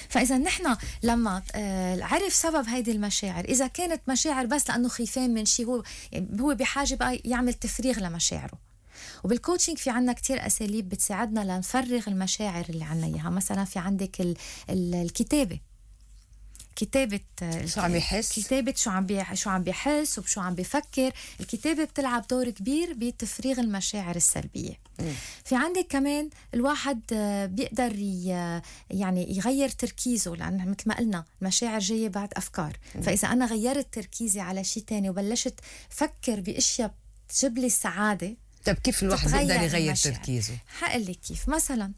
فإذا نحن لما عرف سبب هيدي المشاعر، إذا كانت مشاعر بس لأنه خيفان من شيء، هو بحاجة بقى يعمل تفريغ لمشاعره. وبالكوتشنج في عنا كتير أساليب بتساعدنا لنفرغ المشاعر اللي عنا إياها. مثلا في عندك الكتابة، كتابة شو عم يحس، كتابة شو عم بيحس وشو عم بيفكر. الكتابة بتلعب دور كبير بتفريغ المشاعر السلبية. في عندك كمان الواحد بيقدر يعني يغير تركيزه، لأن مثل ما قلنا المشاعر جاية بعد أفكار. فإذا أنا غيرت تركيزي على شيء تاني وبلشت فكر بأشياء تجيب لي السعادة. طب كيف الواحد بيقدر يغير تركيزه؟ حقل لك كيف. مثلا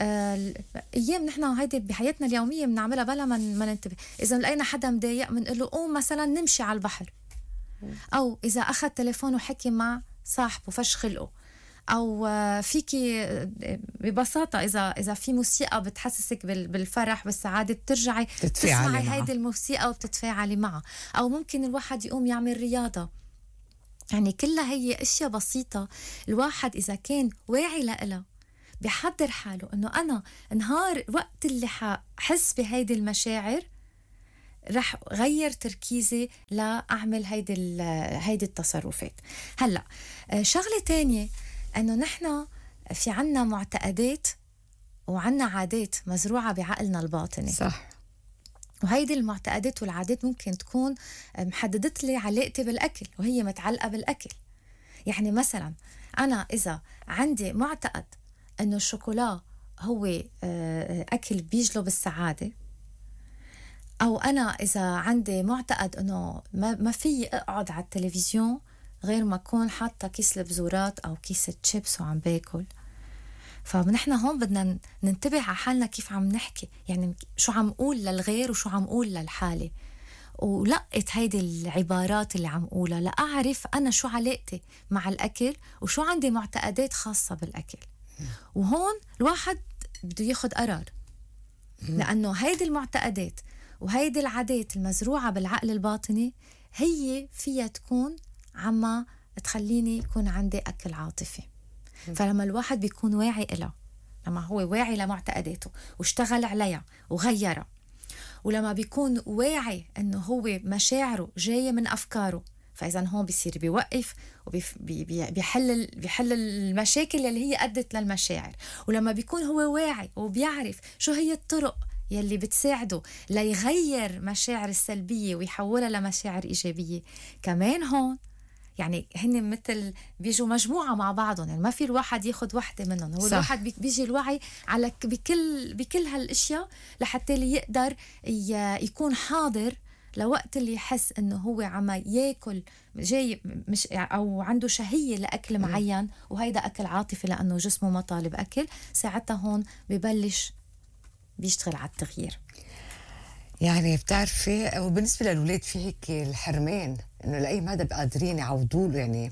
ايام نحن هيدي بحياتنا اليوميه بنعملها بلا ما ننتبه. اذا لقينا حدا مضايق بنقول له قوم مثلا نمشي على البحر، او اذا اخذ تليفونه وحكي مع صاحبه فش خلقه، او فيكي ببساطه اذا في موسيقى بتحسسك بالفرح بالسعاده بترجعي تسمعي هيدي الموسيقى وبتتفاعلي معها. او ممكن الواحد يقوم يعمل رياضه. يعني كلها هي اشياء بسيطه الواحد اذا كان واعي لها بيحضر حاله انه انا نهار وقت اللي ححس بهيدي المشاعر رح غير تركيزي لاعمل هيدي التصرفات. هلا شغله تانية انه نحن في عنا معتقدات وعنا عادات مزروعه بعقلنا الباطني. صح. وهيدي المعتقدات والعادات ممكن تكون محددت لي علاقتي بالاكل وهي متعلقه بالاكل. يعني مثلا انا اذا عندي معتقد انه الشوكولا هو اكل بيجلب السعاده، او انا اذا عندي معتقد انه ما في اقعد على التلفزيون غير ما اكون حاطه كيس البزورات او كيس الشيبس وعم باكل، فنحن هون بدنا ننتبه على حالنا كيف عم نحكي. يعني شو عم قول للغير وشو عم قول للحالة، ولقت هيدي العبارات اللي عم قولها لأعرف أنا شو علاقتي مع الأكل وشو عندي معتقدات خاصة بالأكل. وهون الواحد بده ياخد قرار، لأنه هيدي المعتقدات وهيدي العادات المزروعة بالعقل الباطني هي فيها تكون عما تخليني يكون عندي أكل عاطفي. فلما الواحد بيكون واعي إلها، لما هو واعي لمعتقداته واشتغل عليها وغيرها، ولما بيكون واعي انه هو مشاعره جايه من افكاره، فاذا هون بيصير بيوقف وبيحل المشاكل اللي هي ادت للمشاعر. ولما بيكون هو واعي وبيعرف شو هي الطرق يلي بتساعده ليغير مشاعر السلبيه ويحولها لمشاعر ايجابيه، كمان هون يعني هن مثل بيجوا مجموعة مع بعضهم. يعني ما في الواحد ياخد وحدة منهم، هو صح. الواحد بيجي الوعي على بكل هالاشياء لحتى اللي يقدر يكون حاضر لوقت اللي يحس انه هو عم ياكل جاي مش او عنده شهية لاكل معين وهيدا اكل عاطفي لانه جسمه ما طالب اكل. ساعتها هون ببلش بيشتغل على التغيير. يعني بتعرفي وبالنسبة للولاد في هيك الحرمان انه لاي مدى قادرين يعودوا له، يعني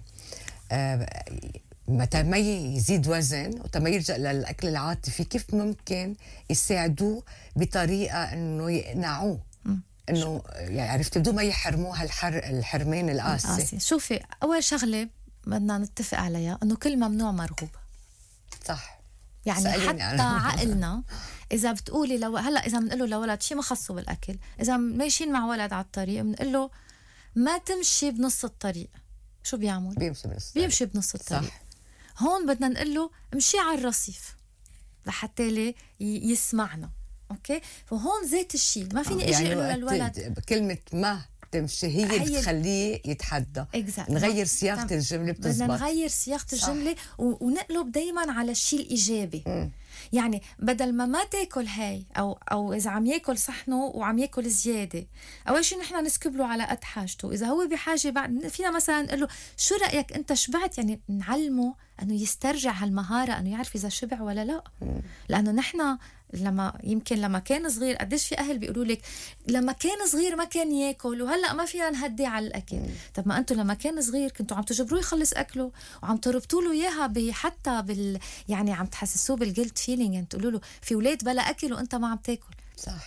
متى ما يزيد وزن وتما يرجع للاكل العاطفي كيف ممكن يساعدوه بطريقه انه يقنعوه انه يعني عرفت بدون ما يحرموه الحرمان القاسي. شوفي اول شغله بدنا نتفق عليها انه كل ممنوع مرغوب. صح. يعني حتى عقلنا اذا بتقولي لو هلا اذا بنقول له لولد شيء ما خصه بالاكل، اذا ماشيين مع ولد على الطريق بنقول له ما تمشي بنص الطريق، شو بيعمل؟ بيمشي بنص الطريق. صح. هون بدنا نقول له امشي على الرصيف لحتى يسمعنا. اوكي، فهون ذات الشيء ما فيني اجي اقول له للولد كلمه ما تمشي هي بتخليه يتحدى. نغير صياغه الجمله. بدنا نغير صياغه الجمله ونقلب دايما على الشيء الايجابي. يعني بدل ما تاكل هاي او اذا عم ياكل صحنه وعم ياكل زياده، اول شيء نحن نسكب له على قد حاجته. اذا هو بحاجه بعد فينا مثلا نقول له شو رايك انت شبعت، يعني نعلمه انه يسترجع هالمهاره انه يعرف اذا شبع ولا لا. لانه نحن لما كان صغير قديش في اهل بيقولوا لك لما كان صغير ما كان ياكل وهلا ما فينا نهدي على الاكل. طب ما انتم لما كان صغير كنتوا عم تجبروه يخلص اكله وعم تربطوا له اياها حتى يعني عم تحسسوه بالجلد فيلينج، يعني تقولوا له في اولاد بلا اكل وانت ما عم تاكل. صح.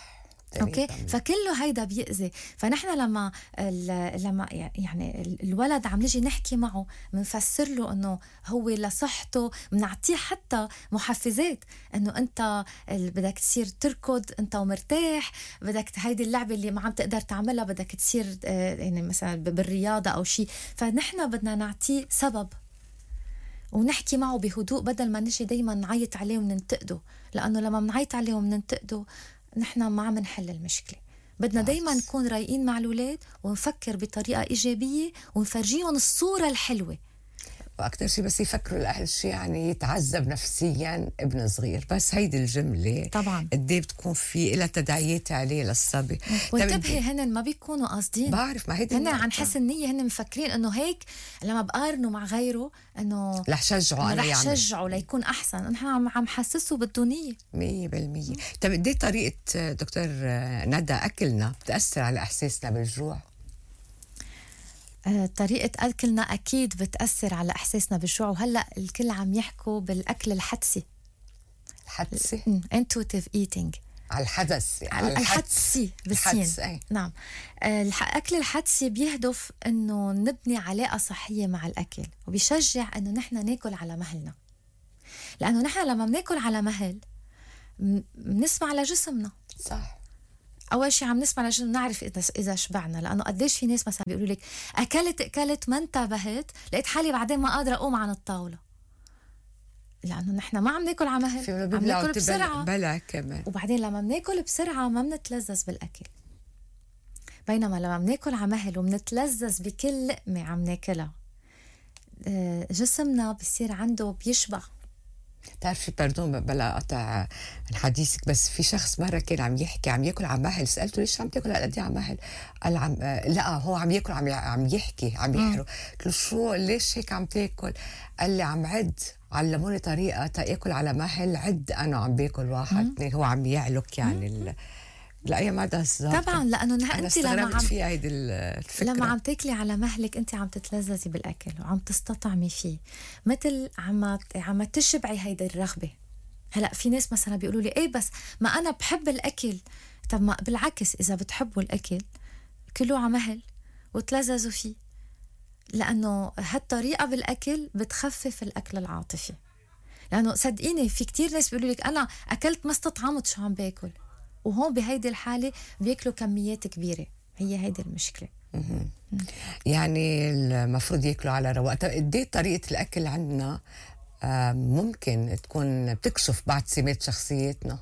اوكي، فكله هيدا بيأذي. فنحن لما يعني الولد عم نجي نحكي معه بنفسر له انه هو لصحته، بنعطيه حتى محفزات انه انت بدك تصير تركض انت ومرتاح، بدك هيدي اللعبه اللي ما عم تقدر تعملها بدك تصير يعني مثلا بالرياضه او شيء. فنحن بدنا نعطيه سبب ونحكي معه بهدوء بدل ما نجي دايما نعيط عليه وننتقده، لانه لما بنعيط عليه وننتقده نحن ما عم نحل المشكلة. بدنا دايما نكون رايقين مع الأولاد ونفكر بطريقة إيجابية ونفرجيهم الصورة الحلوة. وأكتر شيء بس يفكروا الأهل شيء يعني يتعذب نفسيا ابن صغير، بس هيدي الجملة طبعا قديه بتكون في إلها تداعيات عليه للصبي. وانتبهي هن ما بيكونوا قاصدين، بعرف ما هيدي هن عن حسن النية، هن مفكرين انه هيك لما بقارنوا مع غيره انه رح شجعه رح شجعه ليكون احسن. نحن عم حسسه بالدونية 100%. طيب قديه طريقة دكتور ندى أكلنا بتأثر على إحساسنا بالجوع؟ طريقة أكلنا أكيد بتأثر على إحساسنا بالجوع. وهلأ الكل عم يحكوا بالأكل الحدسي. الحدسي؟ intuitive eating. على الحدث يعني. على الحدسي بالسين. نعم. الأكل الحدسي بيهدف إنه نبني علاقة صحية مع الأكل، وبيشجع إنه نحن ناكل على مهلنا، لأنه نحن لما بناكل على مهل بنسمع لجسمنا. صح. أول شيء عم نسمع لجسمنا نعرف إذا شبعنا، لأنه قديش في ناس مثلا بيقولوا لك أكلت ما انتبهت لقيت حالي بعدين ما قادرة أقوم عن الطاولة، لأنه نحن ما عم ناكل على مهل، عم ناكل بسرعة. بلا كمان. وبعدين لما بناكل بسرعة ما بنتلذذ بالأكل، بينما لما بناكل على مهل وبنتلذذ بكل لقمة عم ناكلها جسمنا بيصير عنده بيشبع. بتعرفي باردون بلا قطع من حديثك، بس في شخص مرة كان عم يحكي عم ياكل على مهل، سألته ليش عم تاكل هالقد على مهل؟ قال لا هو عم ياكل عم يحكي عم يحرق. قلت له شو ليش هيك عم تاكل؟ قال لي عم عد، علموني طريقة تاكل على مهل، عد أنا عم باكل واحد اثنين، هو عم يعلك يعني لأي مدى طبعا، لأنه أنت لما فيها هيدي الفكرة لما عم تاكلي على مهلك أنت عم تتلذذي بالأكل وعم تستطعمي فيه، مثل عم تشبعي هيدي الرغبة. هلا في ناس مثلا بيقولوا لي إيه بس ما أنا بحب الأكل. طب ما بالعكس، إذا بتحبوا الأكل كلوا على مهل وتلذذوا فيه، لأنه هالطريقة بالأكل بتخفف الأكل العاطفي. لأنه صدقيني في كتير ناس بيقولوا لك أنا أكلت ما استطعمت شو عم باكل، وهون بهيدي الحالة بياكلوا كميات كبيرة. هي هيدي المشكلة. يعني المفروض ياكلوا على رواق. قديه طريقة الأكل عندنا ممكن تكون بتكشف بعض سمات شخصيتنا؟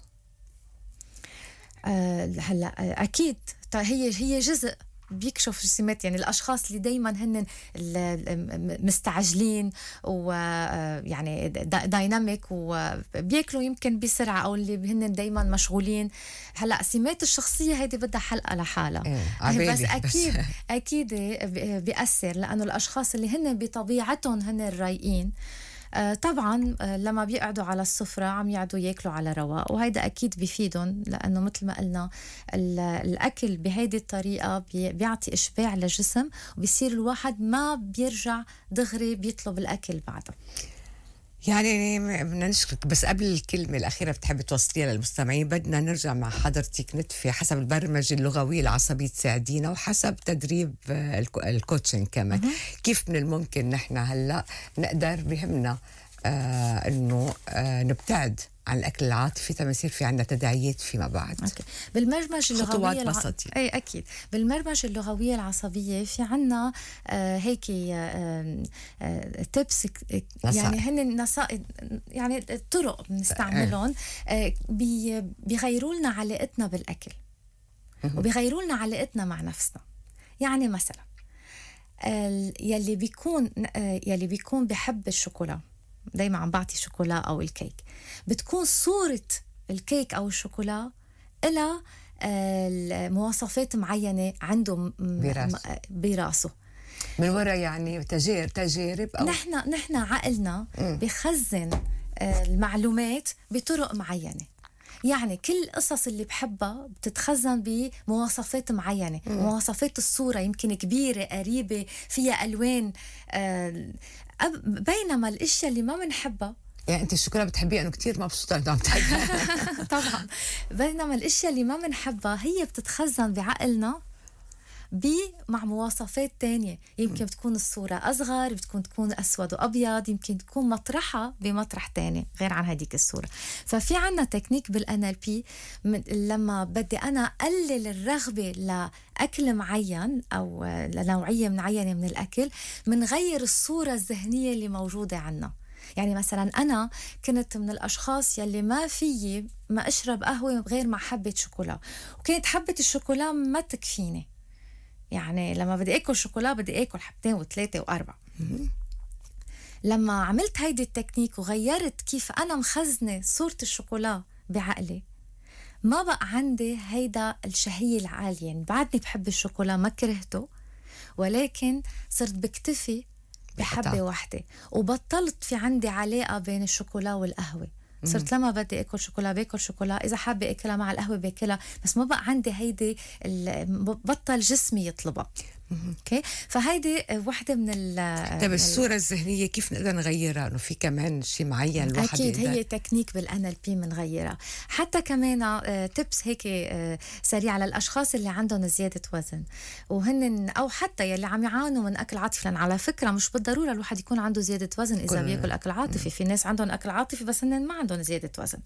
هلا أكيد هي جزء بيكشف السمات. يعني الأشخاص اللي دايما هن مستعجلين ويعني دايناميك وبياكلوا يمكن بسرعة، أو اللي هن دايما مشغولين. هلأ سمات الشخصية هيدي بدها حلقة لحالها. بس أكيد بيأثر، لأنه الأشخاص اللي هن بطبيعتهم هن الرايقين طبعا لما بيقعدوا على السفرة عم يقعدوا ياكلوا على رواق، وهيدا أكيد بيفيدهم، لأنه مثل ما قلنا الأكل بهيدي الطريقة بيعطي إشباع للجسم، وبيصير الواحد ما بيرجع دغري بيطلب الأكل بعده. يعني بدنا نشكرك، بس قبل الكلمة الأخيرة بتحب توصليها للمستمعين بدنا نرجع مع حضرتك نتفي حسب البرمجة اللغوية العصبية تساعدينا، وحسب تدريب الكوتشنج كمان. كيف من الممكن نحن هلأ نقدر بهمنا إنه نبتعد عن الأكل العاطفي تما يصير في عنا تداعيات فيما بعد؟ بالبرمجة اللغوية بسيطة. أي أكيد بالبرمجة اللغوية العصبية في عنا هيك تبس، يعني هن نصائح، يعني طرق بنستعملهم بيغيروا لنا علاقتنا بالأكل وبيغيروا لنا علاقتنا مع نفسنا. يعني مثلا يلي بيكون بحب الشوكولا، دايما عم بعطي شوكولا أو الكيك، بتكون صورة الكيك أو الشوكولا إلى مواصفات معينة عنده براسه من وراء يعني تجارب أو نحن عقلنا بخزن المعلومات بطرق معينة. يعني كل القصص اللي بحبها بتتخزن بمواصفات معينة. مواصفات الصورة يمكن كبيرة قريبة فيها ألوان، بينما الاشياء اللي ما بنحبها يعني انت الشوكولا بتحبيها انه كتير مبسوطه انه عم تحبها. طبعا. بينما الاشياء اللي ما بنحبها هي بتتخزن بعقلنا مع مواصفات تانية، يمكن بتكون الصورة أصغر، تكون أسود وأبيض، يمكن تكون مطرحة بمطرح تاني غير عن هديك الصورة. ففي عنا تكنيك بالNLP لما بدي أنا أقلل الرغبة لأكل معين أو لنوعية معينة من الأكل، منغير الصورة الذهنية اللي موجودة عنا. يعني مثلا أنا كنت من الأشخاص يلي ما فيي ما أشرب قهوة غير مع حبة شوكولا، وكانت حبة الشوكولا ما تكفيني. يعني لما بدي اكل شوكولا بدي اكل حبتين وثلاثه واربعه. لما عملت هيدي التكنيك وغيرت كيف انا مخزنه صوره الشوكولا بعقلي، ما بقى عندي هيدا الشهيه العاليه. يعني بعدني بحب الشوكولا، ما كرهته، ولكن صرت بكتفي بحبه واحده، وبطلت في عندي علاقه بين الشوكولا والقهوه. صرت لما بدي اكل شوكولا باكل شوكولا، اذا حابه اكلها مع القهوه باكلها، بس ما بقى عندي هيدي بطل جسمي يطلبها. اوكي، فهيدي وحده من طيب الصوره الذهنيه كيف نقدر نغيرها؟ انه في كمان شيء معين الواحد اكيد هي تكنيك بالNLP منغيرها. حتى كمان تبس هيك سريع للاشخاص اللي عندهم زياده وزن وهن او حتى يلي عم يعانوا من اكل عاطفي، لان على فكره مش بالضروره الواحد يكون عنده زياده وزن اذا بياكل اكل عاطفي. في ناس عندهم اكل عاطفي بس هن ما عندهم زياده وزن.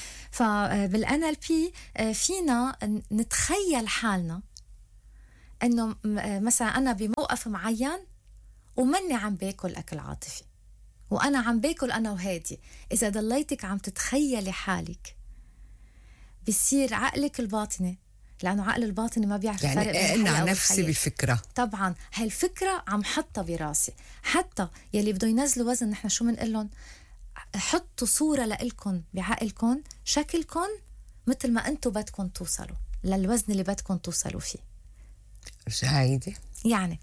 فبالNLP فينا نتخيل حالنا انه مثلا انا بموقف معين ومني عم باكل اكل عاطفي، وانا عم باكل انا وهادي. اذا ضليتك عم تتخيلي حالك بصير عقلك الباطني، لانه عقل الباطني ما بيعرف يعني الفرق بين انا نفسي بفكره. طبعا هالفكره عم حطها براسي. حتى يلي بده ينزلوا وزن نحن شو بنقول لهم؟ حطوا صوره لإلكم بعقلكم شكلكم مثل ما انتم بدكم توصلوا للوزن اللي بدكم توصلوا فيه. هيدي يعني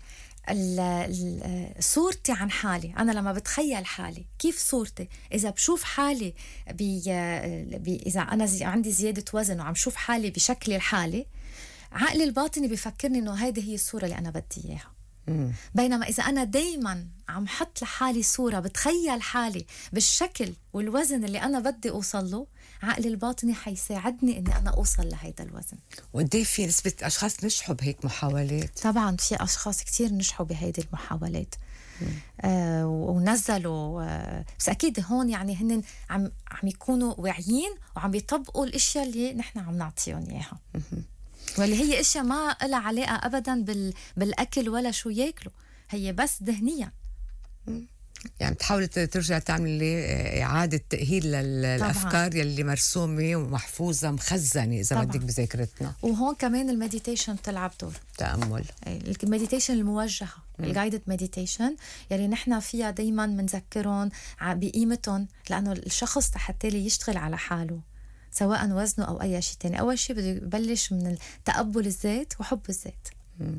صورتي عن حالي، أنا لما بتخيل حالي كيف صورتي، إذا بشوف حالي إذا أنا عندي زيادة وزن وعم شوف حالي بشكلي الحالي، عقلي الباطني بيفكرني إنه هيدي هي الصورة اللي أنا بدي إياها. بينما إذا أنا دايما عم حط لحالي صورة، بتخيل حالي بالشكل والوزن اللي أنا بدي أوصل له، عقلي الباطني حيساعدني إني أنا أوصل لهيدا الوزن. وقديه في نسبة أشخاص نجحوا بهيك محاولات؟ طبعا في أشخاص كتير نجحوا بهيدي المحاولات. ونزلوا بس أكيد هون يعني هن عم يكونوا واعيين وعم يطبقوا الأشياء اللي نحن عم نعطيهم إياها، واللي هي اشياء ما لها علاقه ابدا بالاكل ولا شو ياكلوا، هي بس ذهنيا. يعني بتحاولي ترجع تعملي اعاده تاهيل للافكار يلي مرسومه ومحفوظه مخزنه اذا بدك بذاكرتنا. وهون كمان المديتيشن بتلعب دور. تامل، المديتيشن الموجهه، الجايدد مديتيشن يلي نحن فيها دائما بنذكرهم بقيمتهم، لانه الشخص حتى يشتغل على حاله سواء وزنه أو أي شيء تاني، أول شيء بده يبلش من تقبل الذات وحب الذات.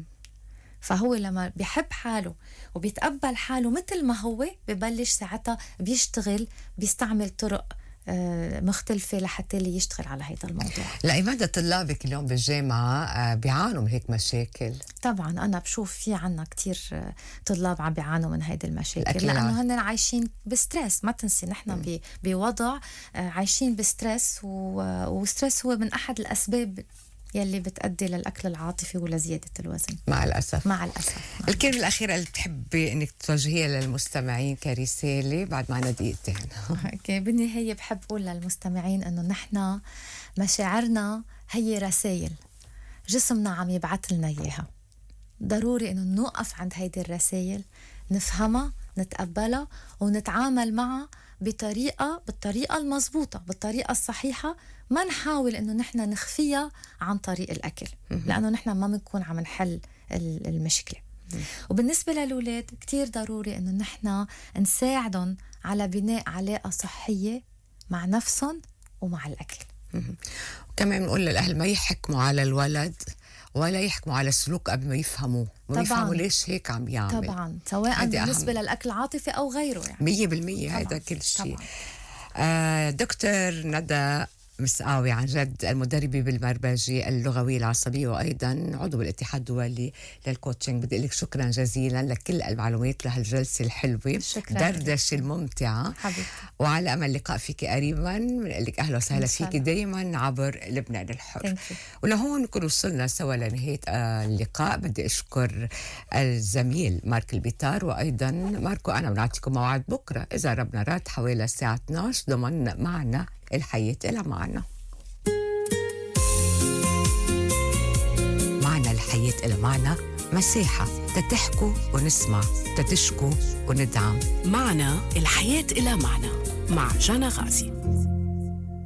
فهو لما بيحب حاله وبيتقبل حاله مثل ما هو، ببلش ساعتها بيشتغل، بيستعمل طرق مختلفة لحتى اللي يشتغل على هذا الموضوع. لماذا طلابك اليوم بالجامعة بيعانوا من هيك مشاكل؟ طبعا أنا بشوف في عنا كتير طلاب عم بيعانوا من هيدي المشاكل، لأنه هن عايشين بسترس. ما تنسي نحن بوضع عايشين بسترس، وسترس هو من أحد الأسباب يلي بتؤدي للأكل العاطفي ولزيادة الوزن. مع الأسف. مع الأسف. الكلمة الأخيرة اللي بتحبي إنك توجهيها للمستمعين كرسالة بعد معنا دقيقتين؟ أوكي، بالنهاية بحب أقول للمستمعين إنه نحن مشاعرنا هي رسائل جسمنا عم يبعث لنا إياها. ضروري إنه نوقف عند هيدي الرسائل، نفهمها، نتقبلها، ونتعامل معها بالطريقة المضبوطة، بالطريقة الصحيحة. ما نحاول إنه نحن نخفيها عن طريق الأكل، لأنه نحن ما بنكون عم نحل المشكلة. وبالنسبة للأولاد كتير ضروري إنه نحن نساعدهم على بناء علاقة صحية مع نفسهم ومع الأكل. وكمان بنقول للأهل ما يحكموا على الولد ولا يحكموا على السلوك قبل ما يفهموا، ما يفهموا ليش هيك عم يعمل. طبعا سواء بالنسبة للأكل العاطفي أو غيره، يعني 100% هذا كل شيء. دكتور ندى مسقاوي عن جد، المدربة بالبرمجة اللغوية العصبية وأيضا عضو بالاتحاد الدولي للكوتشنج. بدي أقول لك شكرا جزيلا لكل المعلومات لهالجلسة الحلوة، شكراً دردشة الممتعة، حبيبتي. وعلى أمل اللقاء فيك قريبا. بنقول لك أهلا وسهلا فيك دايما عبر لبنان الحر. ولهون نكون وصلنا سوا لنهاية اللقاء. بدي أشكر الزميل مارك البيتار وأيضا ماركو. أنا بنعطيكم موعد بكرة إذا ربنا راد حوالي الساعة 12 ضمن معنا الحياة إلى معنا. معنا الحياة إلى معنا، مساحة تتحكوا ونسمع، تتشكوا وندعم. معنا الحياة إلى معنا مع جانا غازي.